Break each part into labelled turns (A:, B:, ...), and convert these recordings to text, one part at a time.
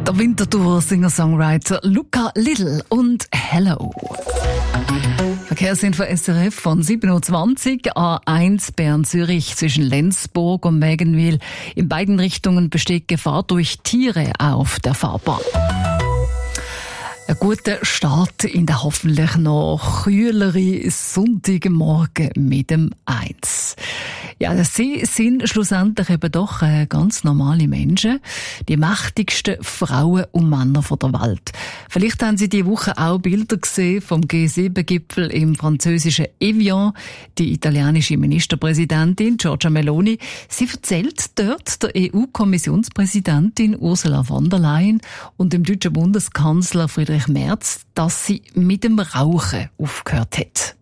A: Der Winterthur-Singer-Songwriter Luca Liddell und Hello. Verkehrsinfo SRF von 7.20 Uhr, A1 Bern-Zürich zwischen Lenzburg und Mägenwil. In beiden Richtungen besteht Gefahr durch Tiere auf der Fahrbahn. Ein guter Start in der hoffentlich noch kühleren Sonntagmorgen mit dem 1. Ja, sie sind schlussendlich eben doch ganz normale Menschen, die mächtigsten Frauen und Männer der Welt. Vielleicht haben Sie diese Woche auch Bilder gesehen vom G7-Gipfel im französischen Evian. Die italienische Ministerpräsidentin Giorgia Meloni, sie erzählt dort der EU-Kommissionspräsidentin Ursula von der Leyen und dem deutschen Bundeskanzler Friedrich Merz, dass sie mit dem Rauchen aufgehört hat.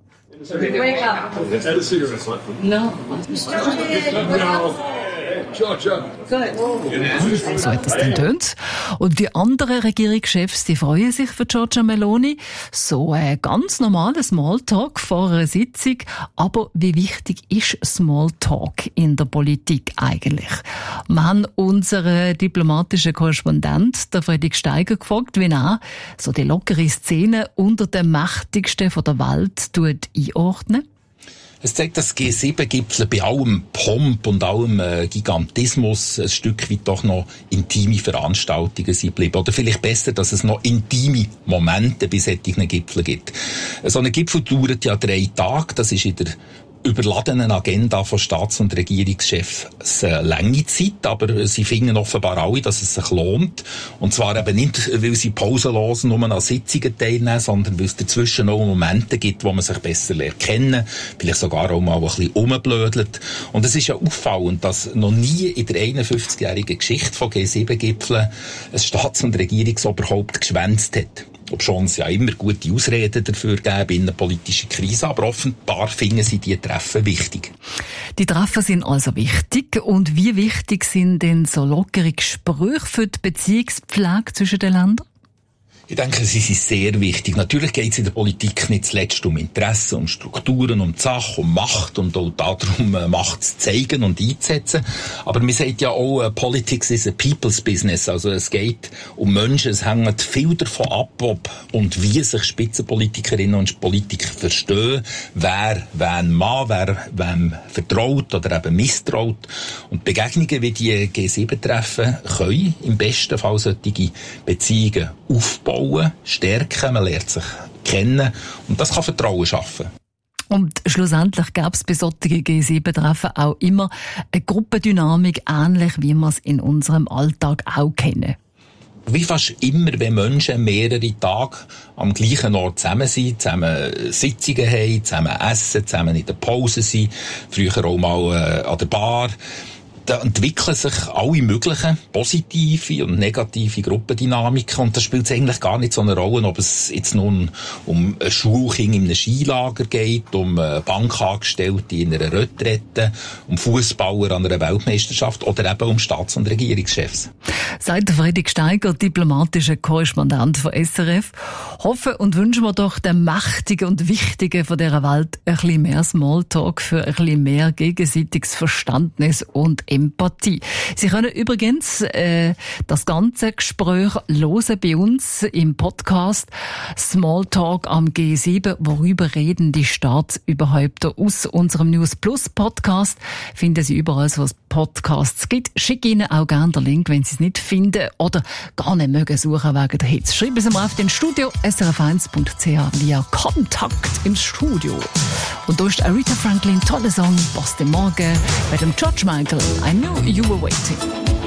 A: So hat das dann tönt. Und die anderen Regierungschefs, die freuen sich für Giorgia Meloni. So ein ganz normaler Smalltalk vor einer Sitzung. Aber wie wichtig ist Smalltalk in der Politik eigentlich? Wir haben unseren diplomatischen Korrespondent, der Fredrik Steiger, gefragt, wie er so die lockere Szene unter den Mächtigsten der Welt einordnet.
B: Es zeigt, dass G7-Gipfel bei allem Pomp und allem Gigantismus ein Stück weit doch noch intime Veranstaltungen sind geblieben. Oder vielleicht besser, dass es noch intime Momente bei solchen Gipfeln gibt. So ein Gipfel dauert ja 3 Tage. Das ist in der überladenen Agenda von Staats- und Regierungschefs eine lange Zeit, aber sie finden offenbar alle, dass es sich lohnt. Und zwar eben nicht, weil sie pausenlos nur an Sitzungen teilnehmen, sondern weil es dazwischen auch Momente gibt, wo man sich besser lernt kennen, vielleicht sogar auch mal ein bisschen rumblödelt. Und es ist ja auffallend, dass noch nie in der 51-jährigen Geschichte von G7-Gipfeln ein Staats- und Regierungsoberhaupt geschwänzt hat. Obschon es ja immer gute Ausreden dafür geben, innenpolitische Krise, aber offenbar finden sie die Treffen wichtig.
A: Die Treffen sind also wichtig. Und wie wichtig sind denn so lockere Gespräche für die Beziehungspflege zwischen den Ländern?
B: Ich denke, sie sind sehr wichtig. Natürlich geht es in der Politik nicht zuletzt um Interessen, um Strukturen, um die Sache, um Macht und auch darum, Macht zu zeigen und einzusetzen. Aber man sagt ja auch, Politics is a people's business. Also es geht um Menschen, es hängt viel davon ab, ob und wie sich Spitzenpolitikerinnen und Politiker verstehen, wer wen mag, wer wem vertraut oder eben misstraut. Und Begegnungen wie die G7-Treffen können im besten Fall solche Beziehungen aufbauen, stärken, man lernt sich kennen und das kann Vertrauen schaffen.
A: Und schlussendlich gab es bei solchen G7-Treffen auch immer eine Gruppendynamik, ähnlich wie wir es in unserem Alltag auch kennen.
B: Wie fast immer, wenn Menschen mehrere Tage am gleichen Ort zusammen sind, zusammen Sitzungen haben, zusammen essen, zusammen in der Pause sind, früher auch mal an der Bar, da entwickeln sich alle möglichen positive und negative Gruppendynamiken und das spielt eigentlich gar nicht so eine Rolle, ob es jetzt nun um ein Schulkind in einem Skilager geht, um Bankangestellte in einer Retrette, um Fußballer an einer Weltmeisterschaft oder eben um Staats- und Regierungschefs.
A: Sagt Fredrik Steiger, diplomatischer Korrespondent von SRF. Hoffen und wünschen wir doch den Mächtigen und Wichtigen von dieser Welt ein bisschen mehr Smalltalk für ein bisschen mehr gegenseitiges Verständnis und Empathie. Sie können übrigens das ganze Gespräch hören bei uns im Podcast Smalltalk am G7. Worüber reden die Staatsüberhäupter aus unserem News Plus Podcast? Finden Sie überall, wo es Podcasts gibt. Schicke Ihnen auch gerne den Link, wenn Sie es nicht finden oder gar nicht mögen suchen wegen der Hits. Schreiben Sie mal auf den Studio srf1.ch via Kontakt im Studio. Und da ist Aretha Franklin, toller Song, Boston Morgen, bei dem George Michael, I Knew You Were Waiting.